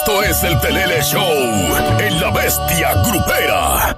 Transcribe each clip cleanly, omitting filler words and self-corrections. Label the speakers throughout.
Speaker 1: Esto es el Telele Show en La Bestia Grupera.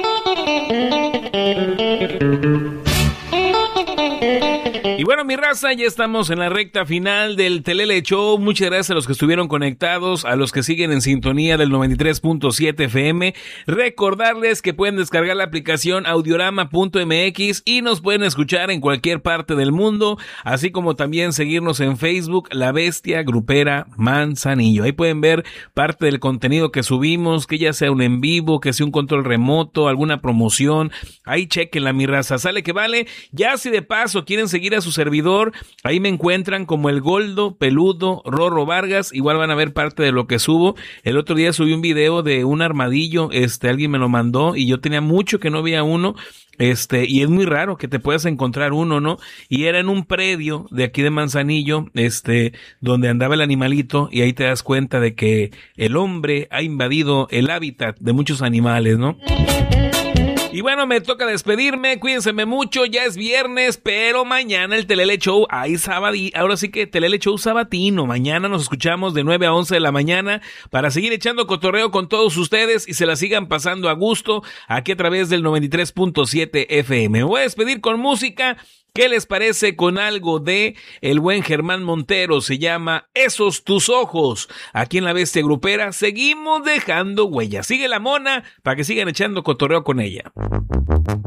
Speaker 2: Y bueno, mi raza, ya estamos en la recta final del Telele Show. Muchas gracias a los que estuvieron conectados, a los que siguen en sintonía del 93.7 FM. Recordarles que pueden descargar la aplicación audiorama.mx y nos pueden escuchar en cualquier parte del mundo, así como también seguirnos en Facebook, La Bestia Grupera Manzanillo. Ahí pueden ver parte del contenido que subimos, que ya sea un en vivo, que sea un control remoto, alguna promoción. Ahí chequenla, mi raza, sale que vale. Ya si de paso quieren seguir a su servidor, ahí me encuentran como el Goldo Peludo Rorro Vargas. Igual van a ver parte de lo que subo. El otro día subí un video de un armadillo, alguien me lo mandó y yo tenía mucho que no veía uno. Y es muy raro que te puedas encontrar uno, ¿no? Y era en un predio de aquí de Manzanillo, donde andaba el animalito, y ahí te das cuenta de que el hombre ha invadido el hábitat de muchos animales, ¿no? Y bueno, me toca despedirme, cuídense mucho, ya es viernes, pero mañana el Telele Show, ahora sí que Telele Show sabatino, mañana nos escuchamos de 9 a 11 de la mañana para seguir echando cotorreo con todos ustedes y se la sigan pasando a gusto aquí a través del 93.7 FM. Me voy a despedir con música. ¿Qué les parece con algo de el buen Germán Montero? Se llama Esos tus ojos. Aquí en La Bestia Grupera seguimos dejando huellas. Sigue la mona para que sigan echando cotorreo con ella.